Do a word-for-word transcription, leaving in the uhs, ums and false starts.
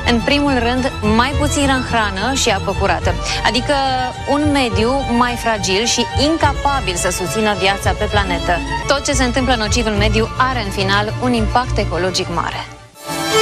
În primul rând, mai puțină hrană și apă curată, adică un mediu mai fragil și incapabil să susțină viața pe planetă. Tot ce se întâmplă nociv în mediu are în final un impact ecologic mare.